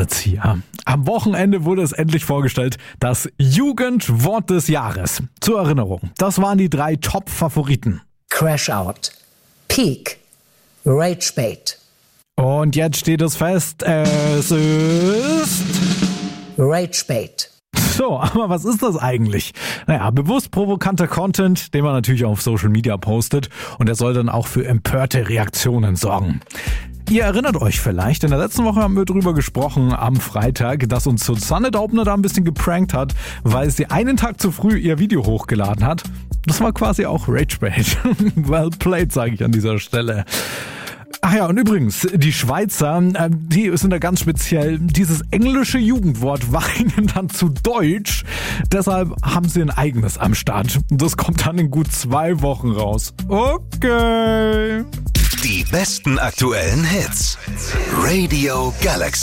wird's hier. Am Wochenende wurde es endlich vorgestellt, das Jugendwort des Jahres. Zur Erinnerung, das waren die 3 Top-Favoriten. Crash-Out, Peak, Ragebait. Und jetzt steht es fest, es ist... Ragebait. So, aber was ist das eigentlich? Naja, bewusst provokanter Content, den man natürlich auf Social Media postet, und der soll dann auch für empörte Reaktionen sorgen. Ihr erinnert euch vielleicht, in der letzten Woche haben wir drüber gesprochen, am Freitag, dass uns Susanne Daubner da ein bisschen geprankt hat, weil sie einen Tag zu früh ihr Video hochgeladen hat. Das war quasi auch Ragebait. Well played, sage ich an dieser Stelle. Ach ja, und übrigens, die Schweizer, die sind da ganz speziell. Dieses englische Jugendwort war ihnen dann zu deutsch. Deshalb haben sie ein eigenes am Start. Das kommt dann in gut 2 Wochen raus. Okay. Die besten aktuellen Hits. Radio Galaxy.